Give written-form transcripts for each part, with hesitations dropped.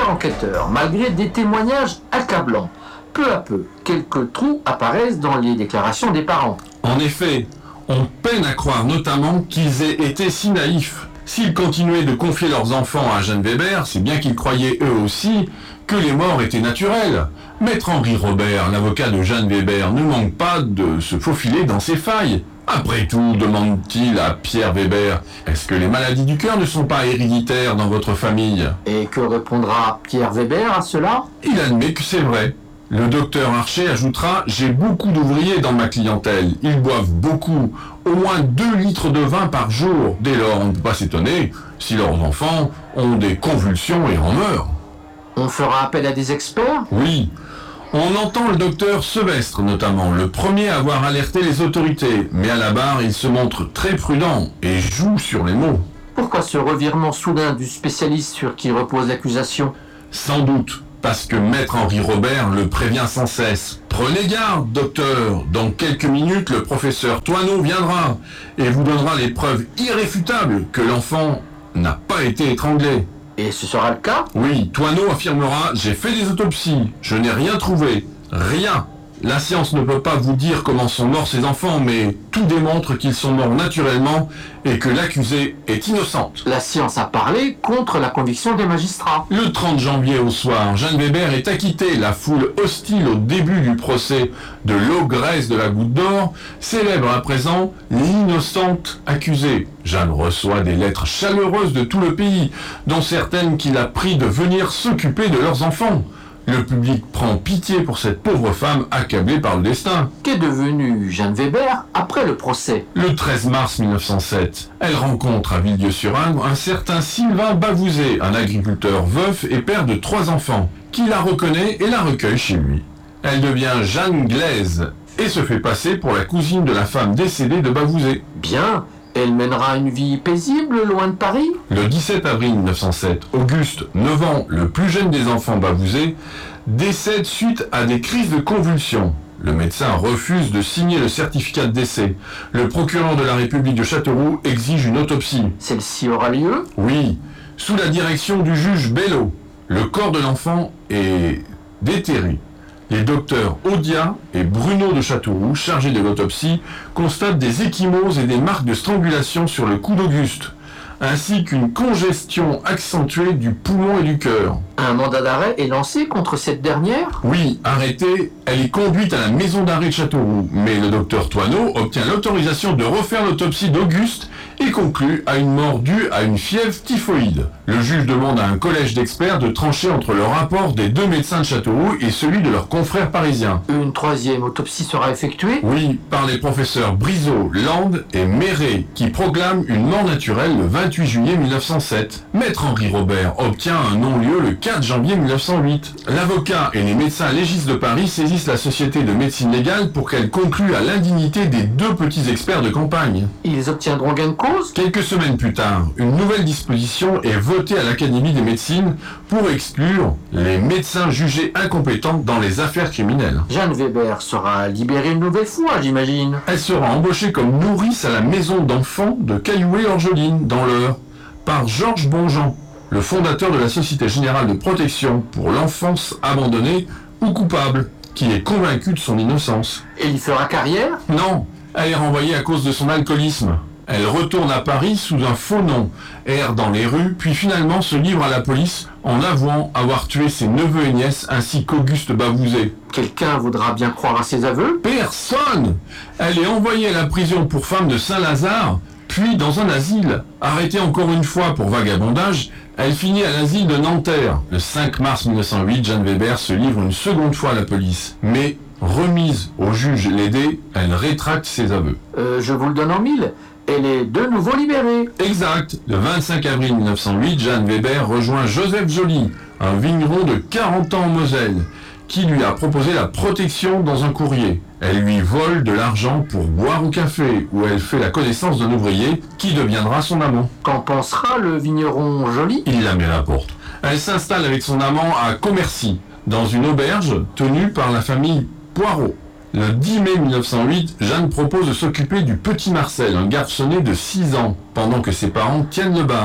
Cher enquêteur, malgré des témoignages accablants, peu à peu, quelques trous apparaissent dans les déclarations des parents. En effet, on peine à croire notamment qu'ils aient été si naïfs. S'ils continuaient de confier leurs enfants à Jeanne Weber, c'est bien qu'ils croyaient eux aussi que les morts étaient naturelles. Maître Henri Robert, l'avocat de Jeanne Weber, ne manque pas de se faufiler dans ses failles. Après tout, demande-t-il à Pierre Weber, est-ce que les maladies du cœur ne sont pas héréditaires dans votre famille? Et que répondra Pierre Weber à cela? Il admet que c'est vrai. Le docteur Archer ajoutera « J'ai beaucoup d'ouvriers dans ma clientèle. Ils boivent beaucoup, au moins 2 litres de vin par jour. Dès lors, on ne peut pas s'étonner si leurs enfants ont des convulsions et en meurent. » On fera appel à des experts? Oui. On entend le docteur Sevestre notamment, le premier à avoir alerté les autorités. Mais à la barre, il se montre très prudent et joue sur les mots. Pourquoi ce revirement soudain du spécialiste sur qui repose l'accusation? Sans doute. Parce que Maître Henri Robert le prévient sans cesse. « Prenez garde, docteur, dans quelques minutes, le professeur Thoineau viendra et vous donnera les preuves irréfutables que l'enfant n'a pas été étranglé. » Et ce sera le cas? Oui, Thoineau affirmera « J'ai fait des autopsies, je n'ai rien trouvé, rien. La science ne peut pas vous dire comment sont morts ces enfants, mais tout démontre qu'ils sont morts naturellement et que l'accusée est innocente. » La science a parlé contre la conviction des magistrats. Le 30 janvier au soir, Jeanne Weber est acquittée. La foule hostile au début du procès de l'ogresse de la Goutte d'Or célèbre à présent l'innocente accusée. Jeanne reçoit des lettres chaleureuses de tout le pays, dont certaines qui la prient de venir s'occuper de leurs enfants. Le public prend pitié pour cette pauvre femme accablée par le destin. Qu'est devenue Jeanne Weber après le procès? Le 13 mars 1907, elle rencontre à Villedieu-sur-Indre un certain Sylvain Bavouzet, un agriculteur veuf et père de 3 enfants, qui la reconnaît et la recueille chez lui. Elle devient Jeanne Glaise et se fait passer pour la cousine de la femme décédée de Bavouzet. Bien. Elle mènera une vie paisible loin de Paris? Le 17 avril 1907, Auguste, 9 ans, le plus jeune des enfants Bavouzet, décède suite à des crises de convulsions. Le médecin refuse de signer le certificat de décès. Le procureur de la République de Châteauroux exige une autopsie. Celle-ci aura lieu? Oui, sous la direction du juge Bello. Le corps de l'enfant est déterré. Les docteurs Audia et Bruno de Châteauroux, chargés de l'autopsie, constatent des ecchymoses et des marques de strangulation sur le cou d'Auguste, ainsi qu'une congestion accentuée du poumon et du cœur. Un mandat d'arrêt est lancé contre cette dernière? Oui, arrêtée, elle est conduite à la maison d'arrêt de Châteauroux, mais le docteur Thoineau obtient l'autorisation de refaire l'autopsie d'Auguste et conclut à une mort due à une fièvre typhoïde. Le juge demande à un collège d'experts de trancher entre le rapport des 2 médecins de Châteauroux et celui de leurs confrères parisiens. Une 3e autopsie sera effectuée? Oui, par les professeurs Brizot, Land et Méret, qui proclament une mort naturelle le 28 juillet 1907. Maître Henri Robert obtient un non-lieu le 4 janvier 1908. L'avocat et les médecins légistes de Paris saisissent la Société de médecine légale pour qu'elle conclue à l'indignité des 2 petits experts de campagne. Ils obtiendront gain de cause? Quelques semaines plus tard, une nouvelle disposition est votée à l'Académie des médecines pour exclure les médecins jugés incompétents dans les affaires criminelles. Jeanne Weber sera libérée une nouvelle fois, j'imagine. Elle sera embauchée comme nourrice à la maison d'enfants de Cailloué-Orgeline, dans l'Eure, par Georges Bonjean, le fondateur de la Société Générale de Protection pour l'Enfance Abandonnée ou Coupable, qui est convaincu de son innocence. Elle y fera carrière? Non, elle est renvoyée à cause de son alcoolisme. Elle retourne à Paris sous un faux nom, erre dans les rues, puis finalement se livre à la police en avouant avoir tué ses neveux et nièces ainsi qu'Auguste Bavouzet. Quelqu'un voudra bien croire à ses aveux? Personne! Elle est envoyée à la prison pour femme de Saint-Lazare, puis dans un asile. Arrêtée encore une fois pour vagabondage, elle finit à l'asile de Nanterre. Le 5 mars 1908, Jeanne Weber se livre une seconde fois à la police. Mais, remise au juge Lédé, elle rétracte ses aveux. Je vous le donne en 1000. Elle est de nouveau libérée. Exact. Le 25 avril 1908, Jeanne Weber rejoint Joseph Joly, un vigneron de 40 ans en Moselle, qui lui a proposé la protection dans un courrier. Elle lui vole de l'argent pour boire au café, où elle fait la connaissance d'un ouvrier qui deviendra son amant. Qu'en pensera le vigneron Joly? Il la met à la porte. Elle s'installe avec son amant à Commercy, dans une auberge tenue par la famille Poirot. Le 10 mai 1908, Jeanne propose de s'occuper du petit Marcel, un garçonnet de 6 ans, pendant que ses parents tiennent le bar.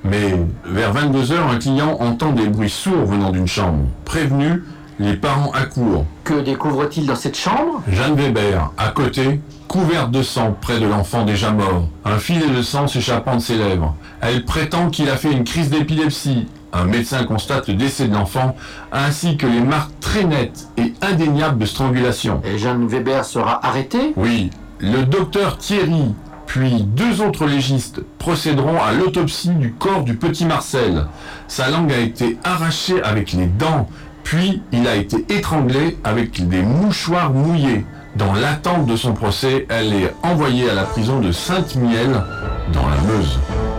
Mais vers 22 heures, un client entend des bruits sourds venant d'une chambre. Prévenu, les parents accourent. Que découvre-t-il dans cette chambre? Jeanne Weber, à côté, couverte de sang près de l'enfant déjà mort, un filet de sang s'échappant de ses lèvres. Elle prétend qu'il a fait une crise d'épilepsie. Un médecin constate le décès de l'enfant, ainsi que les marques très nettes et indéniables de strangulation. Et Jeanne Weber sera arrêtée? Oui, le docteur Thierry, puis 2 autres légistes procéderont à l'autopsie du corps du petit Marcel. Sa langue a été arrachée avec les dents, puis il a été étranglé avec des mouchoirs mouillés. Dans l'attente de son procès, elle est envoyée à la prison de Sainte-Mihiel, dans la Meuse.